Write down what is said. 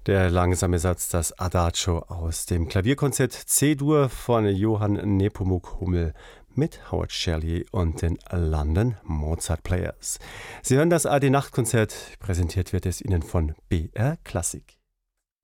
Der langsame Satz, das Adagio aus dem Klavierkonzert C-Dur von Johann Nepomuk Hummel mit Howard Shirley und den London Mozart Players. Sie hören das ARD Nachtkonzert, präsentiert wird es Ihnen von BR Klassik.